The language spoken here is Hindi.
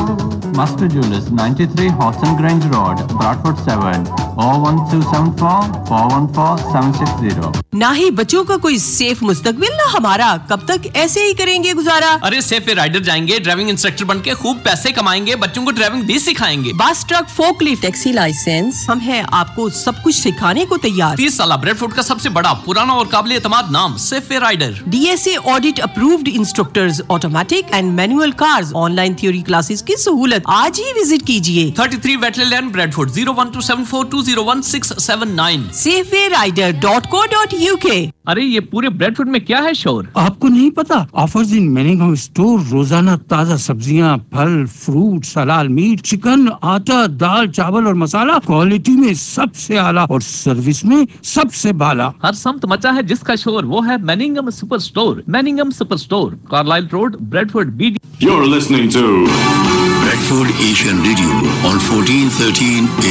Master Jewelers, 93 Hodson Grange Road, Bradford 7, 01274 414 760. ना ही बच्चों का कोई सेफ मुस्तकबिल, ना हमारा। कब तक ऐसे ही करेंगे गुजारा? अरे सेफ राइडर जाएंगे, ड्राइविंग इंस्ट्रक्टर बन के खूब पैसे कमाएंगे, बच्चों को ड्राइविंग भी सिखाएंगे। बस, ट्रक, फोकलिफ्ट, टैक्सी लाइसेंस, हम हैं आपको सब कुछ सिखाने को तैयार। 30 साल ब्रेडफोर्ड का सबसे बड़ा, पुराना और काबिल एतमाद नाम safe rider. DSA audit approved instructors, automatic and manual cars, online theory classes की सहूलत। आज ही विजिट कीजिए। 33 वेटले लैंड, ब्रेडफोर्ड, 01274201679। safearider.co.uk। अरे ये पूरे ब्रेडफोर्ड में क्या है शोर? आपको नहीं पता? ऑफर्स इन मैनिंगम स्टोर, रोजाना ताजा सब्जियां, फल, फ्रूट, हलाल मीट, चिकन, आटा, दाल, चावल और मसाला, क्वालिटी में सबसे आला और सर्विस में सबसे बाला। हर सम्त मचा है जिसका शोर, वो है मैनिंगम super store. मैनिंगम super store, Carlisle road, Bradford, BD। You're listening to Bradford Asian Radio on 1413